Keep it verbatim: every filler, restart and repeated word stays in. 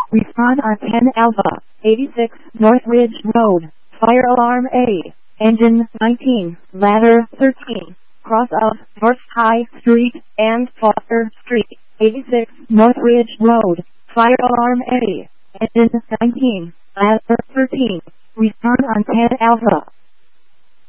Respond on ten Alpha, eighty-six North Ridge Road. Fire alarm A. Engine nineteen, ladder thirteen. Cross of North High Street and Foster Street, eighty-six North Ridge Road. Fire alarm A. Engine nineteen, ladder thirteen. Respond on ten Alpha.